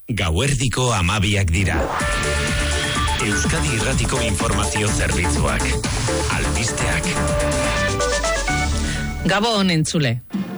Gauerdiko 12 dira. Euskadi Irratiko informazio zerbitzuak. Albisteak. Gabon entzule.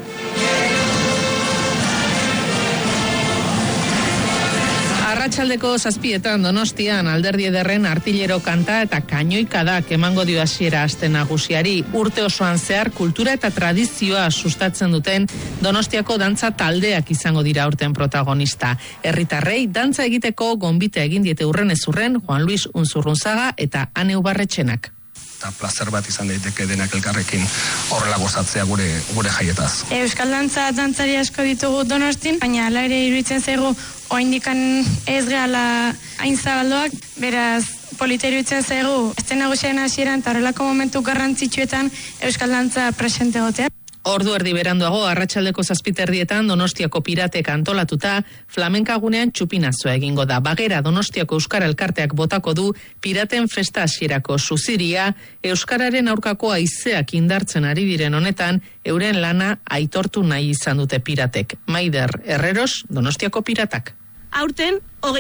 Arratsaldeko 7etan Donostian Alderdi Ederren artillero kanta eta kainoikadak emango dio hasiera aste nagusiari. Urte osoan zehar kultura eta tradizioa sustatzen duten Donostiako dantza taldeak izango dira urten protagonista. Herritarrei dantza egiteko gonbite egin diete urren ez urren Juan Luis Unzurrunzaga eta Ane Ubarretxenak. Eta plazer bat izan daiteke denak elkarrekin horrela gozatzea gure jaietaz. Euskal dantzari asko ditugu Donostin, baina hala ere iruditzen zaigu oraindikan ez gehala hain zabaldoak, beraz polita iruditzen zaigu azken nagusiaren hasieran eta horrelako momentu garrantzitsuetan Euskal dantza presente egotea. Ordu erdi beranduago, arratsaldeko 7:30 Donostiako piratek antolatuta, flamenkagunean txupinazoa egingo da. Bagera Donostiako Euskara Elkarteak botako du piraten festa hasierako suziria, Euskararen aurkako haizeak indartzen ari diren honetan, euren lana aitortu nahi izan dute piratek. Maider Herreros, Donostiako piratak. Aurten,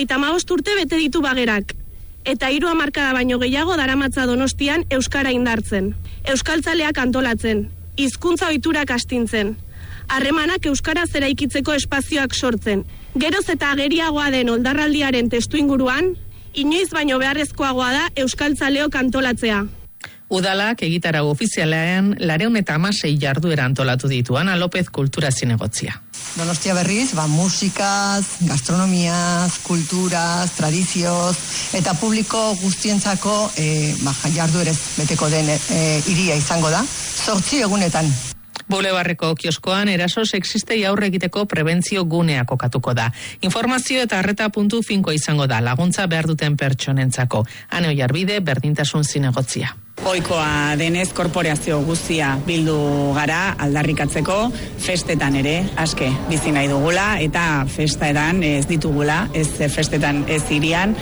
35 urte bete ditu Bagerak. Eta 3 hamarkada baino gehiago daramatza Donostian Euskara indartzen. Euskaltzaleak antolatzen. Hizkuntza ohiturak astintzen. Harremanak euskaraz eraikitzeko espazioak sortzen. Geroz eta ageriagoa den oldarraldiaren testuinguruan, inoiz baino beharrezkoagoa da euskaltzaleok antolatzea. Udalak egitarau ofizialean 216 jarduera antolatu ditu. Ana López Kultura Zinegotzia. Donostia berriz, musikaz, gastronomiaz, kulturaz, tradizioz, eta publiko guztientzako jarduerez beteko den hiria izango da, 8 egunetan. Bulebarreko kioskoan eraso sexistei aurre egiteko prebentzio gunea kokatuko da. Informazio eta arreta puntu finko izango da, laguntza behar duten pertsonentzako. Ane Oiarbide, Berdintasun Zinegotzia. Ohikoa denez korporazio guztia bildu gara aldarrikatzeko festetan ere aske bizi nahi dugula eta festetan ez ditugula, ez festetan ez hirian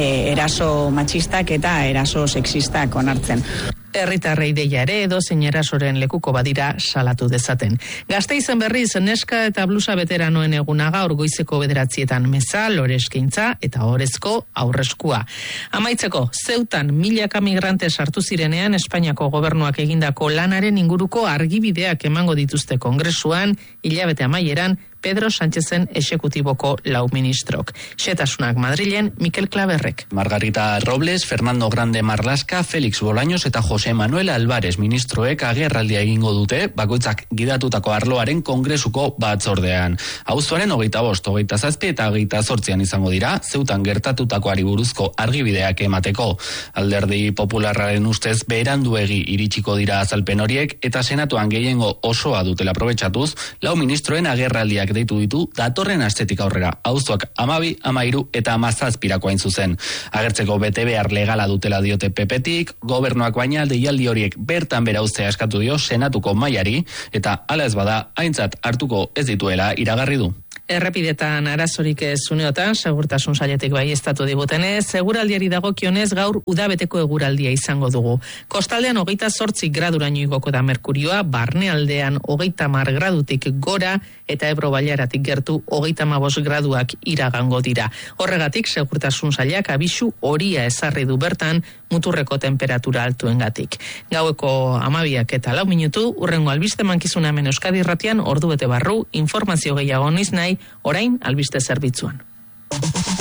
eraso matxistak eta eraso sexistak onartzen. Herritarrei deia ere edozein erasoren lekuko badira salatu dezaten. Gasteizen berriz neska eta blusa veteranoen eguna gaur goizeko 9:00 meza, loreskintza eta orezko aurreskua. Amaitzeko, Zeutan milaka migrante sartu zirenean Espainiako gobernuak egindako lanaren inguruko argibideak emango dituzte kongresuan, hilabete amaieran Pedro Sánchezen exekutiboko 4 ministrok. Xetasunak Madrilen, Mikel Klaberrek. Margarita Robles, Fernando Grande Marlaska, Félix Bolaños eta José Manuel Álvarez ministroek agerraldia egingo dute bakoitzak gidatutako arloaren kongresuko batzordean. Abuztuaren 25, 27 eta 28 izango dira, Zeutan gertatutakoari buruzko argibideak emateko. Alderdi Popularraren ustez beranduegi iritsiko dira azalpen horiek eta senatuan gehiengo osoa dutela aprobetxatuz, 4 ministroen agerraldiak deitu ditu datorren astetik aurrera. Abuztuak 12, 13 eta 17 hain zuzen. Agertzeko bete behar legala dutela diote PPtik, gobernuak baina deialdi horiek bertan bera uztea eskatu dio senatuko mailari eta hala ez bada aintzat hartuko ez dituela iragarri du. Errepidetan arazorik ez uneotan, segurtasun sailetik baieztatu digutenez, seguraldiari dagokionez gaur udabeteko eguraldia izango dugu. Kostaldean 28 graduraino igoko da merkurioa, barnealdean 30 gradutik gora eta Ebro Bailaratik gertu 35 graduak iragango dira. Horregatik segurtasun sailak abisu horia ezarri du bertan muturreko temperatura altuengatik. Gaueko 12 eta 4 minutu, urrengo albiste mankizuna hemen Euskadi Irratian ordu bete barru, informazio gehiago noiz nahi, orain albiste zerbitzuan.